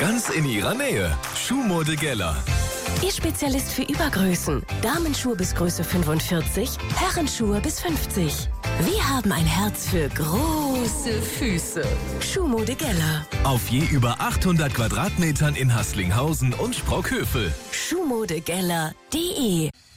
Ganz in Ihrer Nähe. Schuhmode Geller. Ihr Spezialist für Übergrößen. Damenschuhe bis Größe 45, Herrenschuhe bis 50. Wir haben ein Herz für große Füße. Schuhmode Geller. Auf je über 800 Quadratmetern in Haßlinghausen und Sprockhövel. Schuhmodegeller.de